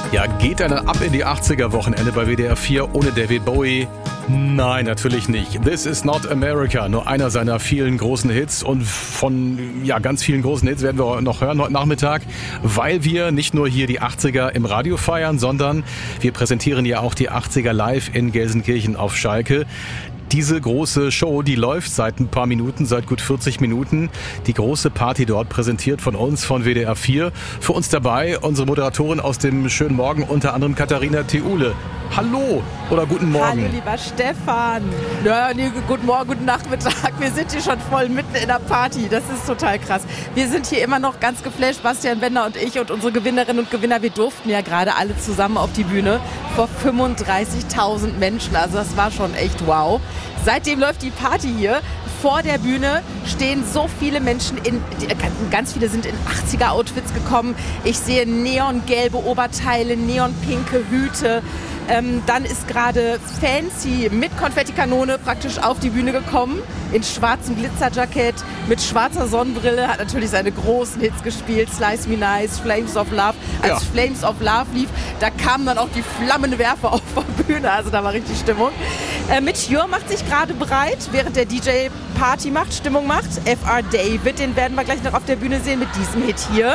Ja, geht dann ab in die 80er-Wochenende bei WDR 4 ohne David Bowie? Nein, natürlich nicht. This is not America, nur einer seiner vielen großen Hits. Und von ganz vielen großen Hits werden wir noch hören heute Nachmittag, weil wir nicht nur hier die 80er im Radio feiern, sondern wir präsentieren ja auch die 80er live in Gelsenkirchen auf Schalke. Diese große Show, die läuft seit ein paar Minuten, seit gut 40 Minuten. Die große Party dort präsentiert von uns, von WDR 4. Für uns dabei unsere Moderatorin aus dem schönen Morgen, unter anderem Katharina Theule. Hallo oder guten Morgen. Hallo, lieber Stefan. Ja, nee, guten Morgen, guten Nachmittag. Wir sind hier schon voll mitten in der Party. Das ist total krass. Wir sind hier immer noch ganz geflasht, Bastian Bender und ich und unsere Gewinnerinnen und Gewinner. Wir durften ja gerade alle zusammen auf die Bühne vor 35.000 Menschen. Also das war schon echt wow. Seitdem läuft die Party hier. Vor der Bühne stehen so viele Menschen, ganz viele sind in 80er-Outfits gekommen. Ich sehe neongelbe Oberteile, neonpinke Hüte. Dann ist gerade Fancy mit Konfettikanone praktisch auf die Bühne gekommen, in schwarzem Glitzerjackett, mit schwarzer Sonnenbrille, hat natürlich seine großen Hits gespielt, Slice Me Nice, Flames of Love. Als Flames of Love lief, da kamen dann auch die Flammenwerfer auf der Bühne, also da war richtig Stimmung. Mitch Ure macht sich gerade bereit, während der DJ Party macht, Stimmung macht. F.R. David, den werden wir gleich noch auf der Bühne sehen mit diesem Hit hier.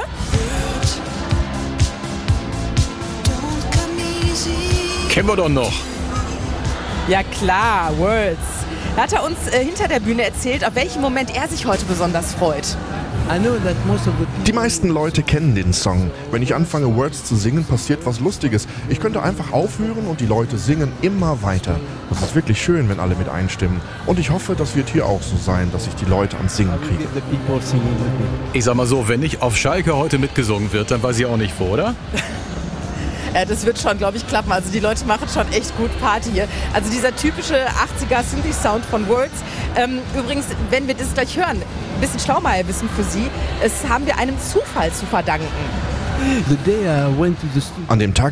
Kennen wir doch noch. Ja klar, Words. Da hat er uns hinter der Bühne erzählt, auf welchen Moment er sich heute besonders freut. Die meisten Leute kennen den Song. Wenn ich anfange, Words zu singen, passiert was Lustiges. Ich könnte einfach aufhören und die Leute singen immer weiter. Das ist wirklich schön, wenn alle mit einstimmen. Und ich hoffe, das wird hier auch so sein, dass ich die Leute ans Singen kriege. Ich sag mal so, wenn nicht auf Schalke heute mitgesungen wird, dann weiß ich auch nicht wo, oder? Das wird schon, glaube ich, klappen. Also die Leute machen schon echt gut Party hier. Also dieser typische 80er Synthi-Sound von Words. Übrigens, wenn wir das gleich hören, ein bisschen Schlaumeierwissen für Sie, es haben wir einem Zufall zu verdanken. An dem Tag,